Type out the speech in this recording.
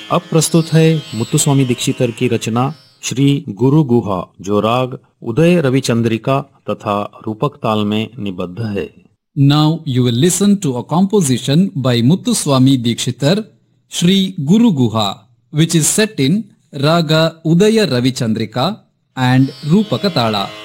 अब प्रस्तुत है मुत्तुस्वामी दीक्षितर की रचना श्री गुरु गुहा, जो राग उदय रविचंद्रिका तथा रूपक ताल में निबद्ध है। Now you will listen to a composition by Muthuswami Dikshitar, Shri Guru Guha, which is set in Raga Udaya Ravichandrika and Rupaka Tala.